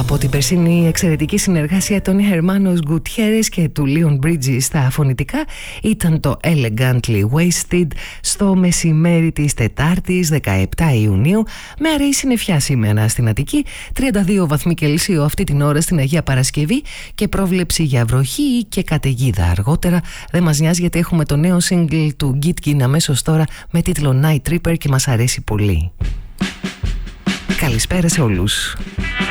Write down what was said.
Από την περσίνη εξαιρετική συνεργασία των Hermanos Gutierrez και του Leon Bridges στα φωνητικά ήταν το Elegantly Wasted στο μεσημέρι της Τετάρτης 17 Ιουνίου, με αραιή συννεφιά σήμερα στην Αττική, 32 βαθμοί Κελσίου αυτή την ώρα στην Αγία Παρασκευή και πρόβλεψη για βροχή και καταιγίδα αργότερα. Δεν μας νοιάζει γιατί έχουμε το νέο single του Gitkin αμέσως τώρα με τίτλο Night Tripper και μας αρέσει πολύ. Καλησπέρα σε όλους.